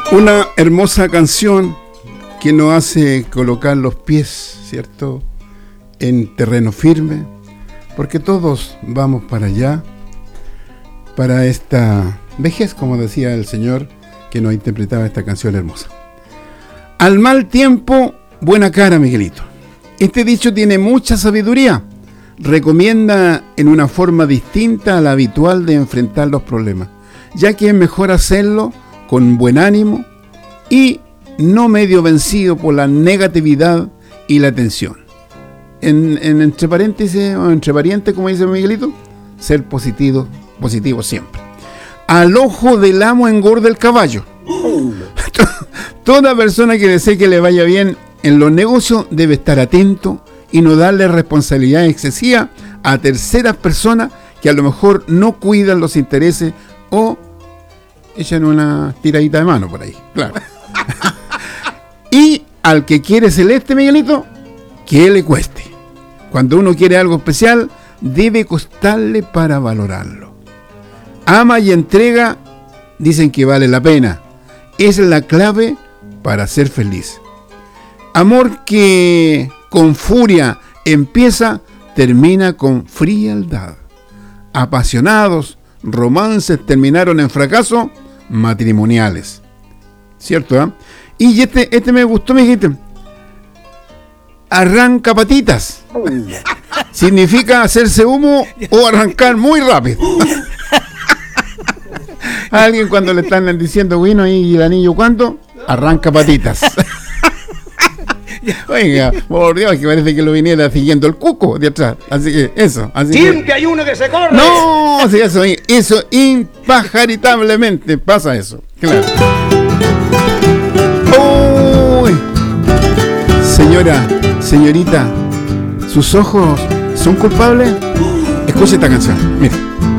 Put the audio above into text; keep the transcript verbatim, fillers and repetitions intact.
Una hermosa canción que nos hace colocar los pies, ¿cierto?, en terreno firme, porque todos vamos para allá, para esta vejez, como decía el señor que nos interpretaba esta canción hermosa. Al mal tiempo, buena cara, Miguelito. Este dicho tiene mucha sabiduría. Recomienda en una forma distinta a la habitual de enfrentar los problemas, ya que es mejor hacerlo con buen ánimo y no medio vencido por la negatividad y la tensión. En, en entre paréntesis o entre parientes, como dice Miguelito, ser positivo, positivo siempre. Al ojo del amo engorda el caballo. Toda persona que desee que le vaya bien en los negocios debe estar atento y no darle responsabilidad excesiva a terceras personas que a lo mejor no cuidan los intereses o echan una tiradita de mano por ahí, claro. Y al que quiere celeste, Miguelito, que le cueste. Cuando uno quiere algo especial, debe costarle para valorarlo. Ama y entrega, dicen que vale la pena. Es la clave para ser feliz. Amor que con furia empieza, termina con frialdad. Apasionados romances terminaron en fracaso matrimoniales. ¿Cierto, eh? Y este, este me gustó, me dijiste. Arranca patitas. Significa hacerse humo o arrancar muy rápido. A alguien cuando le están diciendo, bueno, ¿y el anillo cuánto? Arranca patitas. Oiga, por Dios, que parece que lo viniera siguiendo el cuco de atrás. Así que eso. Así Siempre que... hay uno que se corre. No, sí, eso, eso impajaritablemente pasa eso. Claro. Uy. Señora, señorita, ¿sus ojos son culpables? Escuche esta canción. Mire.